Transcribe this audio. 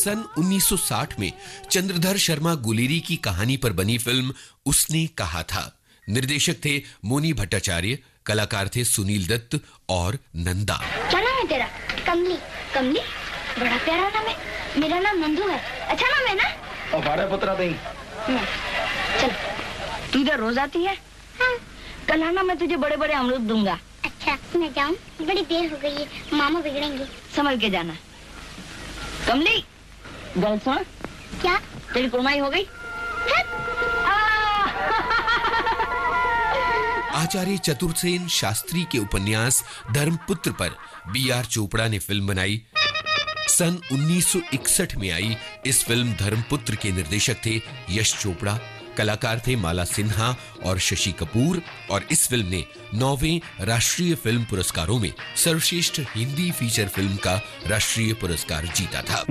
सन 1960 में चंद्रधर शर्मा गुलेरी की कहानी पर बनी फिल्म उसने कहा था। निर्देशक थे मोनी भट्टाचार्य, कलाकार थे सुनील दत्त और नंदा। क्या नाम है तेरा? कमली। कमली? बड़ा प्यारा नाम है। मेरा नाम नंदू है। अच्छा नाम है ना? और बारह पुत्रा नहीं। चल, तू इधर रोज आती है? हाँ। कल आना, मैं तुझे बड़े बड़े अमरूद दूंगा। अच्छा, मैं जाऊं? बड़ी देर हो गई है, मामा बिगड़ेंगे। संभल के जाना। कमली, गल सुन। क्या? तेरी कुर्माई हो गई? आचार्य चतुर्सेन शास्त्री के उपन्यास धर्मपुत्र पर B.R. चोपड़ा ने फिल्म बनाई। सन 1961 में आई इस फिल्म धर्मपुत्र के निर्देशक थे यश चोपड़ा, कलाकार थे माला सिन्हा और शशि कपूर, और इस फिल्म ने 9वें राष्ट्रीय फिल्म पुरस्कारों में सर्वश्रेष्ठ हिंदी फीचर फिल्म का राष्ट्रीय पुरस्कार जीता था।